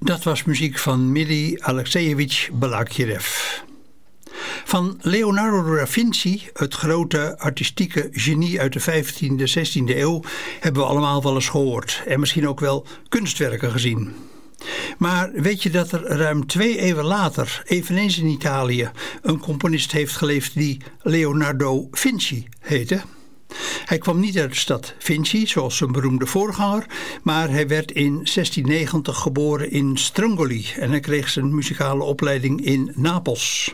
Dat was muziek van Mili Alexeyevich Balakirev. Van Leonardo da Vinci, het grote artistieke genie uit de 15e, 16e eeuw, hebben we allemaal wel eens gehoord en misschien ook wel kunstwerken gezien. Maar weet je dat er ruim 2 eeuwen later, eveneens in Italië, een componist heeft geleefd die Leonardo Vinci heette? Hij kwam niet uit de stad Vinci, zoals zijn beroemde voorganger, maar hij werd in 1690 geboren in Strongoli en hij kreeg zijn muzikale opleiding in Napels.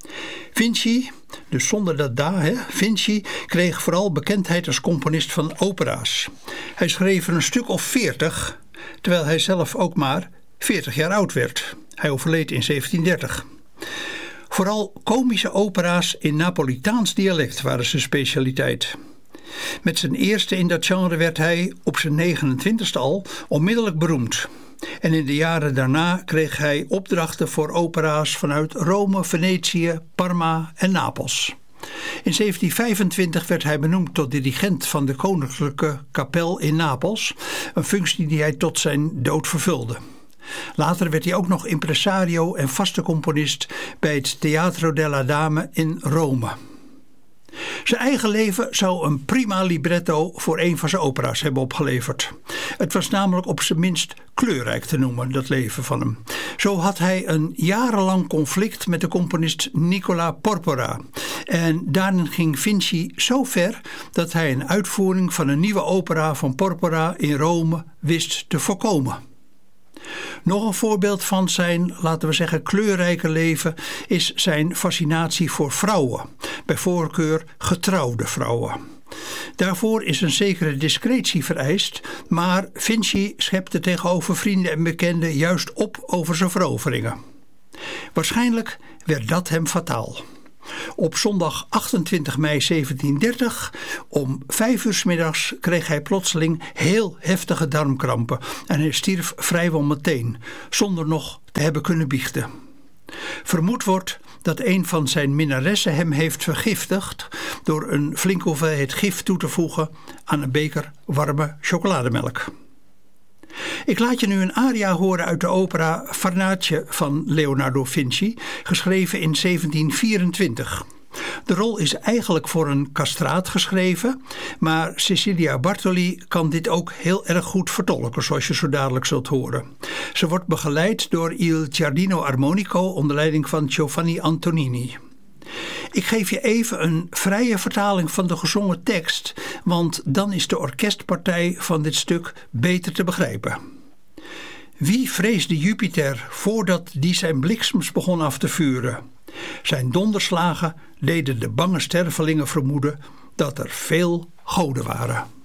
Vinci, dus zonder dat Vinci kreeg vooral bekendheid als componist van opera's. Hij schreef er een stuk of 40, terwijl hij zelf ook maar 40 jaar oud werd. Hij overleed in 1730. Vooral komische opera's in Napolitaans dialect waren zijn specialiteit. Met zijn eerste in dat genre werd hij op zijn 29ste al onmiddellijk beroemd. En in de jaren daarna kreeg hij opdrachten voor opera's vanuit Rome, Venetië, Parma en Napels. In 1725 werd hij benoemd tot dirigent van de Koninklijke Kapel in Napels, een functie die hij tot zijn dood vervulde. Later werd hij ook nog impresario en vaste componist bij het Teatro della Dame in Rome. Zijn eigen leven zou een prima libretto voor een van zijn opera's hebben opgeleverd. Het was namelijk op zijn minst kleurrijk te noemen, dat leven van hem. Zo had hij een jarenlang conflict met de componist Nicola Porpora. En daarin ging Vinci zo ver dat hij een uitvoering van een nieuwe opera van Porpora in Rome wist te voorkomen. Nog een voorbeeld van zijn, laten we zeggen, kleurrijke leven is zijn fascinatie voor vrouwen, bij voorkeur getrouwde vrouwen. Daarvoor is een zekere discretie vereist, maar Vinci schepte tegenover vrienden en bekenden juist op over zijn veroveringen. Waarschijnlijk werd dat hem fataal. Op zondag 28 mei 1730 om 5 uur 's middags kreeg hij plotseling heel heftige darmkrampen en hij stierf vrijwel meteen, zonder nog te hebben kunnen biechten. Vermoed wordt dat een van zijn minnaressen hem heeft vergiftigd door een flinke hoeveelheid gif toe te voegen aan een beker warme chocolademelk. Ik laat je nu een aria horen uit de opera Farnace van Leonardo Vinci, geschreven in 1724. De rol is eigenlijk voor een castraat geschreven, maar Cecilia Bartoli kan dit ook heel erg goed vertolken, zoals je zo dadelijk zult horen. Ze wordt begeleid door Il Giardino Armonico onder leiding van Giovanni Antonini. Ik geef je even een vrije vertaling van de gezongen tekst, want dan is de orkestpartij van dit stuk beter te begrijpen. Wie vreesde Jupiter voordat die zijn bliksems begon af te vuren? Zijn donderslagen deden de bange stervelingen vermoeden dat er veel goden waren.